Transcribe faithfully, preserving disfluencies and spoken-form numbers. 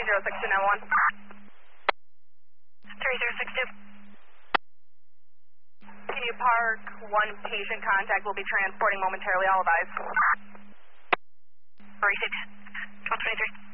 zero six two nine one. three zero six two. Can you park? One patient contact will be transporting momentarily. All advised. three six. twelve twenty-three.